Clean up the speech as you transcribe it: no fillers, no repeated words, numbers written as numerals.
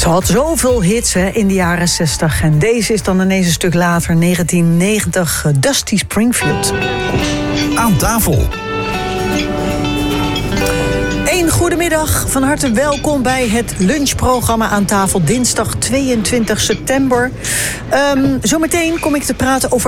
Ze had zoveel hits in de jaren 60. En deze is dan ineens een stuk later, 1990, Dusty Springfield. Aan tafel. Goedemiddag, van harte welkom bij het lunchprogramma Aan tafel, dinsdag 22 september. Zometeen kom ik te praten over